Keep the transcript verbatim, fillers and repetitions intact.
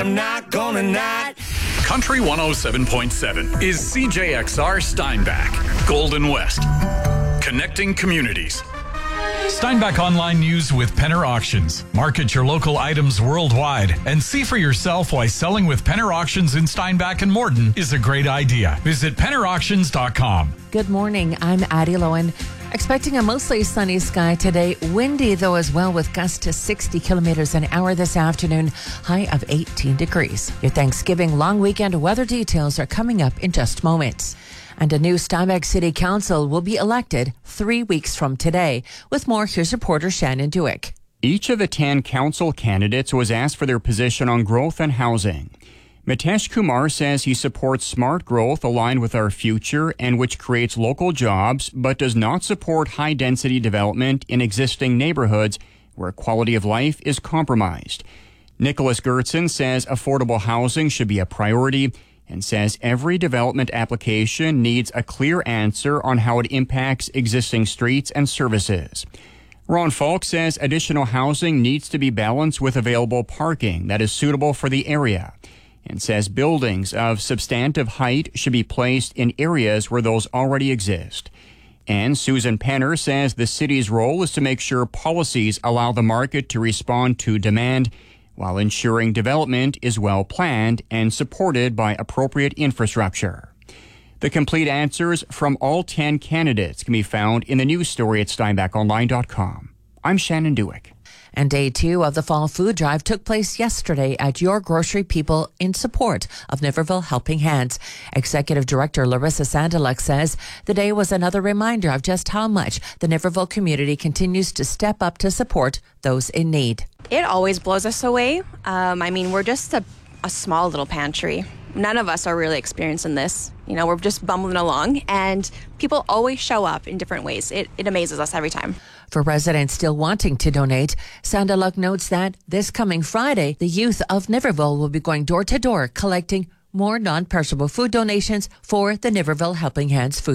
I'm not gonna not. Country one oh seven point seven is C J X R Steinbach, Golden West. Connecting communities. Steinbach Online News with Penner Auctions. Market your local items worldwide and see for yourself why selling with Penner Auctions in Steinbach and Morden is a great idea. Visit penner auctions dot com. Good morning. I'm Addie Lowen. Expecting a mostly sunny sky today. Windy, though, as well, with gusts to sixty kilometers an hour this afternoon. High of eighteen degrees. Your Thanksgiving long weekend weather details are coming up in just moments. And a new Steinbach City Council will be elected three weeks from today. With more, here's reporter Shannon Dewick. Each of the ten council candidates was asked for their position on growth and housing. Mitesh Kumar says he supports smart growth aligned with our future and which creates local jobs, but does not support high-density development in existing neighborhoods where quality of life is compromised. Nicholas Gertson says affordable housing should be a priority and says every development application needs a clear answer on how it impacts existing streets and services. Ron Falk says additional housing needs to be balanced with available parking that is suitable for the area, and says buildings of substantive height should be placed in areas where those already exist. And Susan Penner says the city's role is to make sure policies allow the market to respond to demand while ensuring development is well planned and supported by appropriate infrastructure. The complete answers from all ten candidates can be found in the news story at steinbach online dot com. I'm Shannon Dewick. And day two of the fall food drive took place yesterday at Your Grocery People in support of Niverville Helping Hands. Executive Director Larissa Sandaluk says the day was another reminder of just how much the Niverville community continues to step up to support those in need. It always blows us away. Um, I mean, we're just a, a small little pantry. None of us are really experienced in this. You know, we're just bumbling along, and people always show up in different ways. It, it amazes us every time. For residents still wanting to donate, Sandaluk notes that this coming Friday, the youth of Niverville will be going door to door collecting more non-perishable food donations for the Niverville Helping Hands food